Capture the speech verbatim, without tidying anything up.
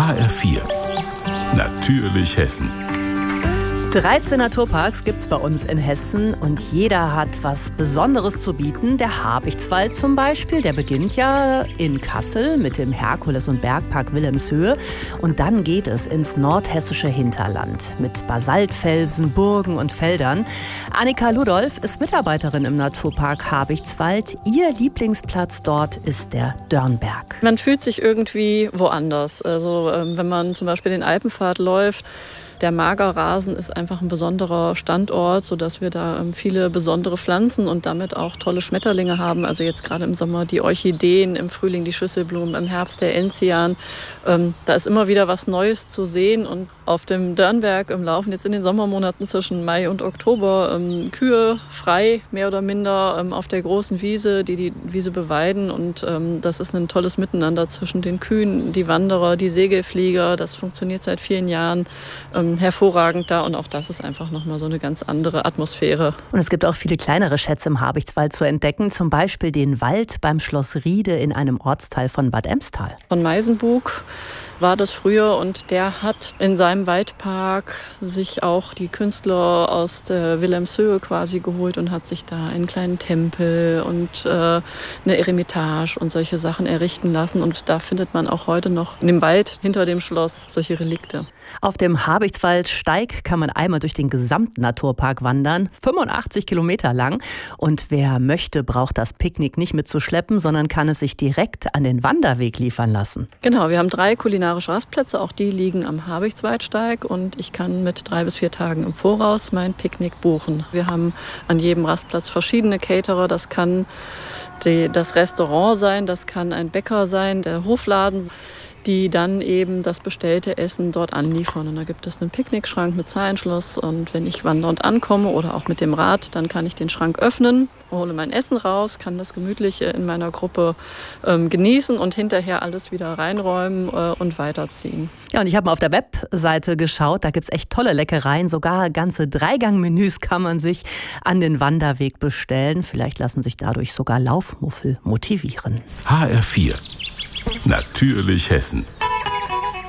H R vier. Natürlich Hessen. dreizehn Naturparks gibt es bei uns in Hessen und jeder hat was Besonderes zu bieten. Der Habichtswald zum Beispiel, der beginnt ja in Kassel mit dem Herkules- und Bergpark Wilhelmshöhe. Und dann geht es ins nordhessische Hinterland mit Basaltfelsen, Burgen und Feldern. Annika Ludolf ist Mitarbeiterin im Naturpark Habichtswald. Ihr Lieblingsplatz dort ist der Dörnberg. Man fühlt sich irgendwie woanders. Also wenn man zum Beispiel den Alpenpfad läuft, der Magerrasen ist einfach ein besonderer Standort, sodass wir da viele besondere Pflanzen und damit auch tolle Schmetterlinge haben. Also jetzt gerade im Sommer die Orchideen, im Frühling die Schüsselblumen, im Herbst der Enzian. Ähm, da ist immer wieder was Neues zu sehen. Und auf dem Dörnberg im Laufen jetzt in den Sommermonaten zwischen Mai und Oktober ähm, Kühe frei, mehr oder minder, ähm, auf der großen Wiese, die die Wiese beweiden. Und ähm, das ist ein tolles Miteinander zwischen den Kühen, die Wanderer, die Segelflieger. Das funktioniert seit vielen Jahren. Ähm, hervorragend da und auch das ist einfach nochmal so eine ganz andere Atmosphäre. Und es gibt auch viele kleinere Schätze im Habichtswald zu entdecken, zum Beispiel den Wald beim Schloss Riede in einem Ortsteil von Bad Emstal. Von Meisenbug war das früher und der hat in seinem Waldpark sich auch die Künstler aus der Wilhelmshöhe quasi geholt und hat sich da einen kleinen Tempel und äh, eine Eremitage und solche Sachen errichten lassen und da findet man auch heute noch in dem Wald hinter dem Schloss solche Relikte. Auf dem Habichtswaldsteig kann man einmal durch den gesamten Naturpark wandern, fünfundachtzig Kilometer lang. Und wer möchte, braucht das Picknick nicht mitzuschleppen, sondern kann es sich direkt an den Wanderweg liefern lassen. Genau, wir haben drei kulinarische Rastplätze, auch die liegen am Habichtswaldsteig und ich kann mit drei bis vier Tagen im Voraus mein Picknick buchen. Wir haben an jedem Rastplatz verschiedene Caterer, das kann die, das Restaurant sein, das kann ein Bäcker sein, der Hofladen, die dann eben das bestellte Essen dort anliefern. Und da gibt es einen Picknickschrank mit Zahlenschloss und wenn ich wandernd ankomme oder auch mit dem Rad, dann kann ich den Schrank öffnen, hole mein Essen raus, kann das gemütlich in meiner Gruppe ähm, genießen und hinterher alles wieder reinräumen äh, und weiterziehen. Ja, und ich habe mal auf der Webseite geschaut, da gibt es echt tolle Leckereien, sogar ganze Dreigang-Menüs kann man sich an den Wanderweg bestellen. Vielleicht lassen sich dadurch sogar Laufmuffel motivieren. H R vier. Natürlich Hessen.